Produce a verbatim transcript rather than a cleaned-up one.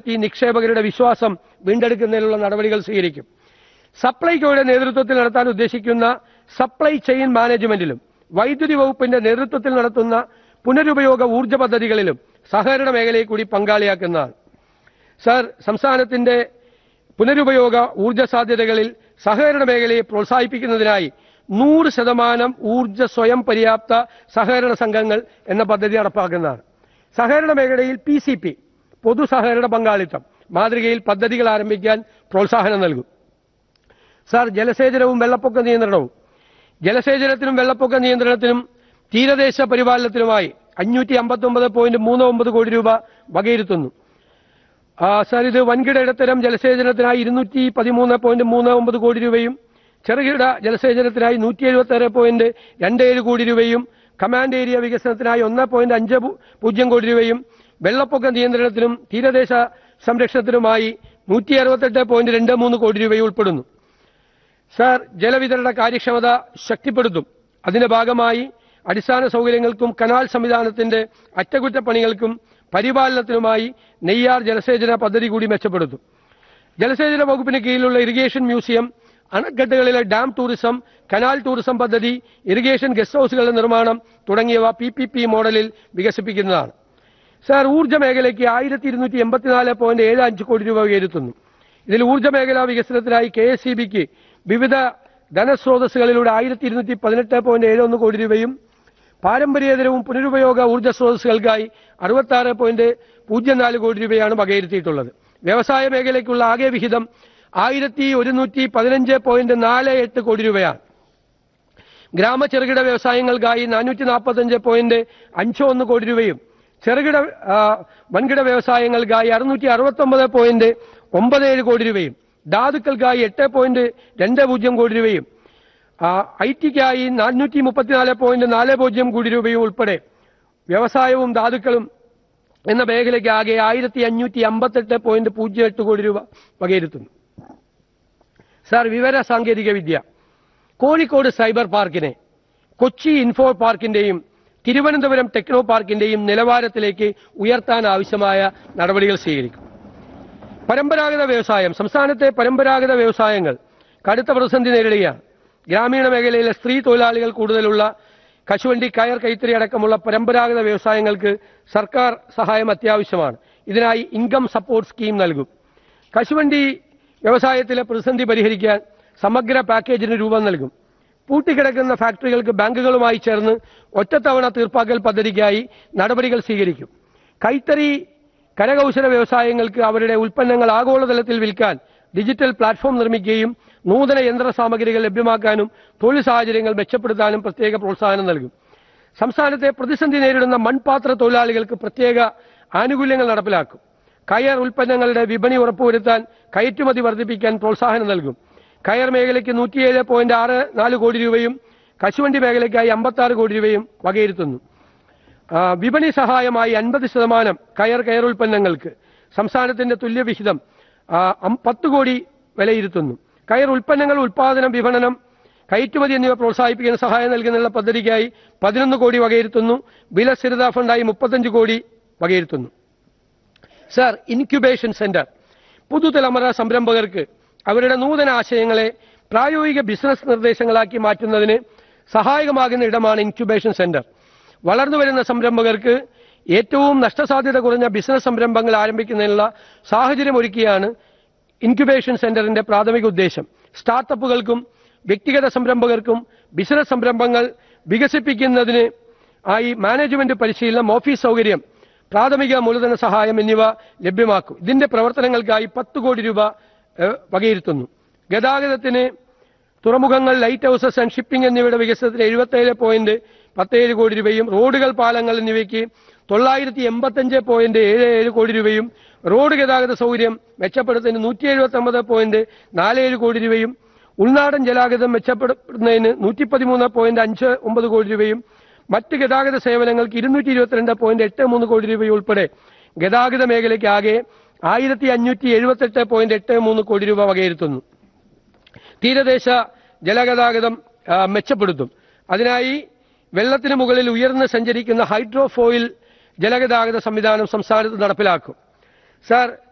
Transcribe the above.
നടത്തി നിക്ഷേപകരുടെ വിശ്വാസം വീണ്ടെടുക്കുന്നതിനുള്ള നടപടികൾ സ്വീകരിക്കും. സപ്ലൈകോയുടെ നേതൃത്വത്തിൽ നടത്താൻ ഉദ്ദേശിക്കുന്ന സപ്ലൈ ചെയിൻ മാനേജ്മെന്റിലും വൈദ്യുതി വകുപ്പിന്റെ നേതൃത്വത്തിൽ നടത്തുന്ന പുനരുപയോഗ ഊർജ്ജ പദ്ധതികളിലും സഹകരണ മേഖലയെ കൂടി പങ്കാളിയാക്കുന്നതാണ്. സർ, സംസ്ഥാനത്തിന്റെ പുനരുപയോഗ ഊർജ്ജ സാധ്യതകളിൽ സഹകരണ മേഖലയെ പ്രോത്സാഹിപ്പിക്കുന്നതിനായി നൂറ് ശതമാനം ഊർജ്ജ സ്വയം പര്യാപ്ത സഹകരണ സംഘങ്ങൾ എന്ന പദ്ധതി നടപ്പാക്കുന്നതാണ്. സഹകരണ മേഖലയിൽ പി സി പി പൊതു സഹകരണ പങ്കാളിത്തം മാതൃകയിൽ പദ്ധതികൾ ആരംഭിക്കാൻ പ്രോത്സാഹനം നൽകും. സർ, ജലസേചനവും വെള്ളപ്പൊക്ക നിയന്ത്രണവും ജലസേചനത്തിനും വെള്ളപ്പൊക്ക നിയന്ത്രണത്തിനും തീരദേശ പരിപാലനത്തിനുമായി അഞ്ഞൂറ്റി അമ്പത്തി ഒമ്പത് പോയിന്റ് മൂന്ന് ഒമ്പത് കോടി രൂപ വകയിരുത്തുന്നു. സർ, ഇത് വൻകിട ഇടത്തരം ജലസേചനത്തിനായി ഇരുന്നൂറ്റി പതിമൂന്ന് പോയിന്റ് മൂന്ന് ഒമ്പത് കോടി രൂപയും ചെറുകിട ജലസേചനത്തിനായി നൂറ്റി എഴുപത്തി ആറ് പോയിന്റ് രണ്ട് ഏഴ് കോടി രൂപയും കമാൻഡ് ഏരിയ വികസനത്തിനായി ഒന്ന് പോയിന്റ് അഞ്ച് പൂജ്യം കോടി രൂപയും വെള്ളപ്പൊക്ക നിയന്ത്രണത്തിനും തീരദേശ സംരക്ഷണത്തിനുമായി നൂറ്റി അറുപത്തെട്ട് പോയിന്റ് രണ്ട് മൂന്ന് കോടി രൂപയും ഉൾപ്പെടുന്നു. സർ, ജലവിതരണ കാര്യക്ഷമത ശക്തിപ്പെടുത്തും. അതിന്റെ ഭാഗമായി അടിസ്ഥാന സൗകര്യങ്ങൾക്കും കനാൽ സംവിധാനത്തിന്റെ അറ്റകുറ്റപ്പണികൾക്കും പരിപാലനത്തിനുമായി നെയ്യാർ ജലസേചന പദ്ധതി കൂടി മെച്ചപ്പെടുത്തും. ജലസേചന വകുപ്പിന് കീഴിലുള്ള irrigation museum, അണക്കെട്ടുകളിലെ dam tourism, canal tourism പദ്ധതി, ഇറിഗേഷൻ ഗസ്റ്റ് ഹൌസുകളുടെ നിർമ്മാണം തുടങ്ങിയവ പി പി പി മോഡലിൽ വികസിപ്പിക്കുന്നതാണ്. സർ, ഊർജ്ജ മേഖലയ്ക്ക് ആയിരത്തി ഇരുന്നൂറ്റി എൺപത്തിനാല് പോയിന്റ് ഏഴ് അഞ്ച് കോടി രൂപ ഉയർത്തുന്നു. ഇതിൽ ഊർജ്ജ മേഖലാ വികസനത്തിനായി കെ എസ് ഇ ബിക്ക് വിവിധ ധനസ്രോതസ്സുകളിലൂടെ ആയിരത്തി ഇരുന്നൂറ്റി പതിനെട്ട് പോയിന്റ് ഏഴ് ഒന്ന് കോടി രൂപയും പാരമ്പര്യേതരവും പുനരുപയോഗ ഊർജ്ജ സ്രോതസ്സുകൾക്കായി അറുപത്തി ആറ് പോയിന്റ് പൂജ്യം നാല് കോടി രൂപയാണ് വകയിരുത്തിയിട്ടുള്ളത്. വ്യവസായ മേഖലയ്ക്കുള്ള ആകെ വിഹിതം ആയിരത്തി ഒരുന്നൂറ്റി പതിനഞ്ച് പോയിന്റ് നാല് എട്ട് കോടി രൂപയാണ്. ഗ്രാമ ചെറുകിട വ്യവസായങ്ങൾക്കായി നാനൂറ്റി നാൽപ്പത്തഞ്ച് പോയിന്റ് അഞ്ച് ഒന്ന് കോടി രൂപയും ചെറുകിട വൻകിട വ്യവസായങ്ങൾക്കായി അറുന്നൂറ്റി അറുപത്തി ഒമ്പത് പോയിന്റ് ഒമ്പത് ഏഴ് കോടി രൂപയും ധാതുക്കൾക്കായി എട്ട് പോയിന്റ് രണ്ട് പൂജ്യം കോടി രൂപയും ഐ ടിക്കായി നാനൂറ്റി മുപ്പത്തിനാല് പോയിന്റ് നാല് പൂജ്യം കോടി രൂപയും ഉൾപ്പെടെ വ്യവസായവും ധാതുക്കളും എന്ന മേഖലയ്ക്ക് ആകെ ആയിരത്തി അഞ്ഞൂറ്റി അമ്പത്തെട്ട് പോയിന്റ് പൂജ്യം എട്ട് കോടി രൂപ വകയിരുത്തുന്നു. സാർ, വിവര സാങ്കേതിക വിദ്യ Kozhikode cyber പാർക്കിനെ Kochi info പാർക്കിന്റെയും Thiruvananthapuram techno പാർക്കിന്റെയും നിലവാരത്തിലേക്ക് ഉയർത്താൻ ആവശ്യമായ നടപടികൾ സ്വീകരിക്കും. പരമ്പരാഗത വ്യവസായം സംസ്ഥാനത്തെ പരമ്പരാഗത വ്യവസായങ്ങൾ കടുത്ത പ്രതിസന്ധി നേരിടുകയാണ്. ഗ്രാമീണ മേഖലയിലെ സ്ത്രീ തൊഴിലാളികൾ കൂടുതലുള്ള കശുവണ്ടി, കയർ, കൈത്തറി അടക്കമുള്ള പരമ്പരാഗത വ്യവസായങ്ങൾക്ക് സർക്കാർ സഹായം അത്യാവശ്യമാണ്. ഇതിനായി ഇൻകം സപ്പോർട്ട് സ്കീം നൽകും. കശുവണ്ടി വ്യവസായത്തിലെ പ്രതിസന്ധി പരിഹരിക്കാൻ സമഗ്ര പാക്കേജിന് രൂപം നൽകും. പൂട്ടിക്കിടക്കുന്ന ഫാക്ടറികൾക്ക് ബാങ്കുകളുമായി ചേർന്ന് ഒറ്റത്തവണ തീർപ്പാക്കൽ പദ്ധതിക്കായി നടപടികൾ സ്വീകരിക്കും. കൈത്തറി, കരകൗശല വ്യവസായങ്ങൾക്ക് അവരുടെ ഉൽപ്പന്നങ്ങൾ ആഗോളതലത്തിൽ വിൽക്കാൻ ഡിജിറ്റൽ പ്ലാറ്റ്ഫോം നിർമ്മിക്കുകയും നൂതന യന്ത്ര സാമഗ്രികൾ ലഭ്യമാക്കാനും തൊഴിൽ സാഹചര്യങ്ങൾ മെച്ചപ്പെടുത്താനും പ്രത്യേക പ്രോത്സാഹനം നൽകും. സംസ്ഥാനത്തെ പ്രതിസന്ധി നേരിടുന്ന മൺപാത്ര തൊഴിലാളികൾക്ക് പ്രത്യേക ആനുകൂല്യങ്ങൾ നടപ്പിലാക്കും. കയർ ഉൽപ്പന്നങ്ങളുടെ വിപണി ഉറപ്പുവരുത്താൻ കയറ്റുമതി വർദ്ധിപ്പിക്കാൻ പ്രോത്സാഹനം നൽകും. കയർ മേഖലയ്ക്ക് നൂറ്റിയേഴ് പോയിന്റ് ആറ് നാല് കോടി രൂപയും കശുവണ്ടി മേഖലയ്ക്കായി അമ്പത്തി ആറ് കോടി രൂപയും വകയിരുത്തുന്നു. വിപണി സഹായമായി അൻപത് ശതമാനം കയർ കയർ ഉൽപ്പന്നങ്ങൾക്ക് സംസ്ഥാനത്തിന്റെ തുല്യവിഹിതം പത്ത് കോടി വിലയിരുത്തുന്നു. കയർ ഉൽപ്പന്നങ്ങൾ ഉൽപാദനം, വിപണനം, കയറ്റുമതി എന്നിവ പ്രോത്സാഹിപ്പിക്കുന്ന സഹായം നൽകുന്നതിനുള്ള പദ്ധതിക്കായി പതിനൊന്ന് കോടി വകയിരുത്തുന്നു. വില സ്ഥിരതാ ഫണ്ടായി മുപ്പത്തഞ്ച് കോടി വകയിരുത്തുന്നു. സർ, ഇൻക്യുബേഷൻ സെന്റർ പുതുതലമുറ സംരംഭകർക്ക് അവരുടെ നൂതന ആശയങ്ങളെ പ്രായോഗിക ബിസിനസ് നിർദ്ദേശങ്ങളാക്കി മാറ്റുന്നതിന് സഹായകമാകുന്ന ഇടമാണ് ഇൻക്യുബേഷൻ സെന്റർ. വളർന്നുവരുന്ന സംരംഭകർക്ക് ഏറ്റവും നഷ്ടസാധ്യത കുറഞ്ഞ ബിസിനസ് സംരംഭങ്ങൾ ആരംഭിക്കുന്നതിനുള്ള സാഹചര്യം ഒരുക്കിയാണ് ഇൻക്യുബേഷൻ സെന്ററിന്റെ പ്രാഥമിക ഉദ്ദേശം. സ്റ്റാർട്ടപ്പുകൾക്കും വ്യക്തിഗത സംരംഭകർക്കും ബിസിനസ് സംരംഭങ്ങൾ വികസിപ്പിക്കുന്നതിന് ആയി മാനേജ്മെന്റ് പരിശീലനം, ഓഫീസ് സൗകര്യം, പ്രാഥമിക മൂലധന സഹായം എന്നിവ ലഭ്യമാക്കും. ഇതിന്റെ പ്രവർത്തനങ്ങൾക്കായി പത്ത് കോടി രൂപ വകയിരുത്തുന്നു. ഗതാഗതത്തിന് തുറമുഖങ്ങൾ, ലൈറ്റ് ഹൌസസ് ആൻഡ് ഷിപ്പിംഗ് എന്നിവയുടെ വികസനത്തിന് എഴുപത്തേഴ് പോയിന്റ് പത്തേഴ് കോടി രൂപയും റോഡുകൾ, പാലങ്ങൾ എന്നിവയ്ക്ക് തൊള്ളായിരത്തി എൺപത്തഞ്ച് പോയിന്റ് ഏഴ് ഏഴ് കോടി രൂപയും റോഡ് ഗതാഗത സൗകര്യം മെച്ചപ്പെടുത്തുന്നതിന് നൂറ്റി എഴുപത്തി ഒമ്പത് പോയിന്റ് നാല് ഏഴ് കോടി രൂപയും ഉൾനാടൻ ജലാഗതം മെച്ചപ്പെടുത്തുന്നതിന് നൂറ്റി പതിമൂന്ന് പോയിന്റ് അഞ്ച് ഒമ്പത് കോടി രൂപയും മറ്റ് ഗതാഗത സേവനങ്ങൾക്ക് ഇരുന്നൂറ്റി ഇരുപത്തിരണ്ട് പോയിന്റ് എട്ട് മൂന്ന് കോടി രൂപയും ഉൾപ്പെടെ ഗതാഗത മേഖലയ്ക്ക് ആകെ ആയിരത്തി അഞ്ഞൂറ്റി എഴുപത്തെട്ട് പോയിന്റ് എട്ട് മൂന്ന് കോടി രൂപ വകയിരുത്തുന്നു. തീരദേശ ജലഗതാഗതം മെച്ചപ്പെടുത്തും. അതിനായി വെള്ളത്തിന് മുകളിൽ ഉയർന്ന് സഞ്ചരിക്കുന്ന ഹൈഡ്രോഫോയിൽ ജലഗതാഗത സംവിധാനം സംസ്ഥാനത്ത് നടപ്പിലാക്കും. സാർ,